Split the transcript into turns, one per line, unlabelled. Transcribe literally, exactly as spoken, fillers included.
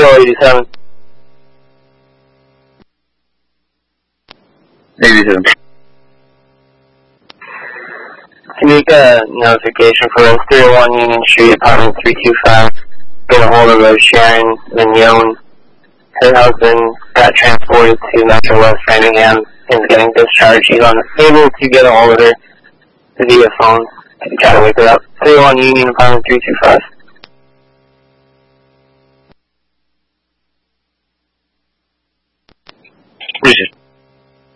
eighty-seven.
eighty-two.
Can you make a notification for three oh one Union Street, apartment three two five? Get a hold of a Sharon Mignon. Her husband got transported to Metro West Framingham and is getting discharged. He's unable to get a hold of her via phone. Try to wake her up. three oh one Union, apartment three two five.
Richard.